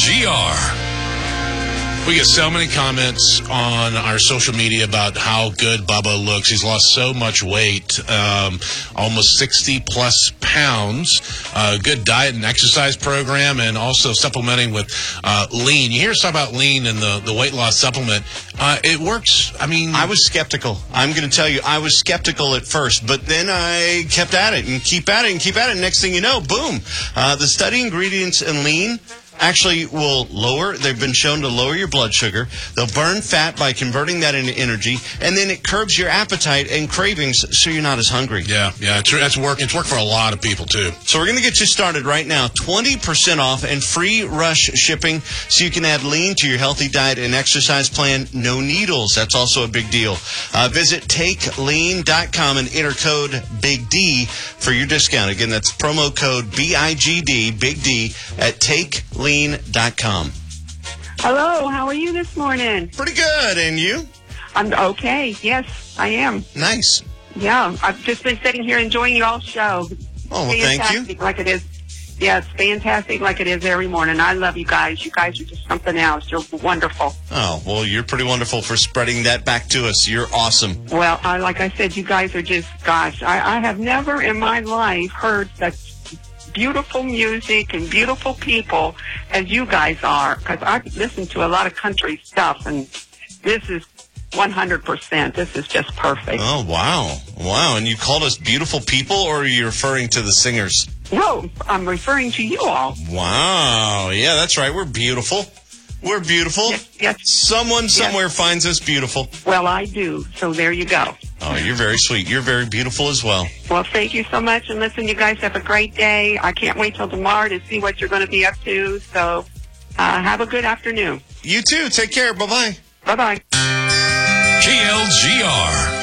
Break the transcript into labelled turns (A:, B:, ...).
A: KLGR. We get so many comments on our social media about how good Bubba looks. He's lost so much weight, almost 60-plus pounds. Good diet and exercise program, and also supplementing with lean. You hear us talk about lean and the weight loss supplement. It works. I mean,
B: I was skeptical. I'm going to tell you, I was skeptical at first, but then I kept at it and keep at it and keep at it. Next thing you know, boom. The study ingredients in lean actually will they've been shown to lower your blood sugar. They'll burn fat by converting that into energy, and then it curbs your appetite and cravings so you're not as hungry.
A: Yeah, it's working. It's worked for a lot of people, too.
B: So we're going to get you started right now. 20% off and free rush shipping so you can add lean to your healthy diet and exercise plan. No needles. That's also a big deal. Visit TakeLean.com and enter code Big D for your discount. Again, that's promo code BIGD, Big D, at TakeLean.com.
C: Hello, how are you this morning?
B: Pretty good, and you?
C: I'm okay. Yes, I am.
B: Nice.
C: Yeah, I've just been sitting here enjoying your all show.
B: Oh, well, thank you.
C: Like it is. Yeah, it's fantastic like it is every morning. I love you guys. You guys are just something else. You're wonderful.
B: Oh, well, you're pretty wonderful for spreading that back to us. You're awesome.
C: Well, like I said, you guys are just, gosh, I have never in my life heard such beautiful music and beautiful people as you guys are, because I listen to a lot of country stuff, and this is 100%. This is just perfect.
B: Oh, wow. Wow, and you called us beautiful people, or are you referring to the singers?
C: No, I'm referring to you all.
B: Wow. Yeah, that's right. We're beautiful. We're beautiful.
C: Yes.
B: Someone somewhere finds us beautiful.
C: Well, I do, so there you go.
B: Oh, you're very sweet. You're very beautiful as well.
C: Well, thank you so much. And listen, you guys have a great day. I can't wait till tomorrow to see what you're going to be up to. So have a good afternoon.
B: You too. Take care. Bye-bye.
C: Bye-bye.
A: KLGR.